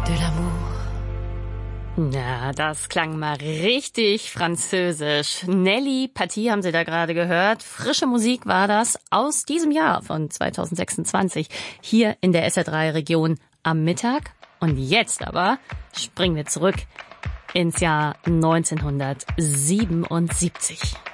de l'amour. Ja, das klang mal richtig französisch. Nelly Paty haben Sie da gerade gehört. Frische Musik war das aus diesem Jahr von 2026 hier in der SR3-Region am Mittag. Und jetzt aber springen wir zurück ins Jahr 1977.